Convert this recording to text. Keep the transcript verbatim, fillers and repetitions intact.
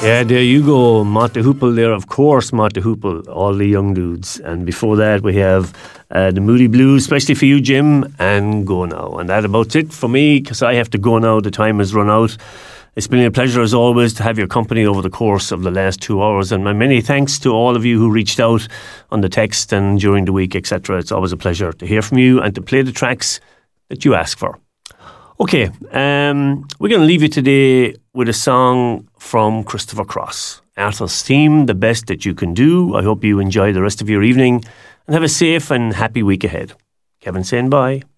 Yeah, there you go. Mata Hoople there, of course, Mata Hoople, all the young dudes. And before that, we have uh, the Moody Blues, especially for you, Jim, and Go Now. And that about it for me, because I have to go now. The time has run out. It's been a pleasure, as always, to have your company over the course of the last two hours. And my many thanks to all of you who reached out on the text and during the week, et cetera. It's always a pleasure to hear from you and to play the tracks that you ask for. Okay, um, we're going to leave you today with a song from Christopher Cross. Arthur's Theme, The Best That You Can Do. I hope you enjoy the rest of your evening and have a safe and happy week ahead. Kevin saying bye.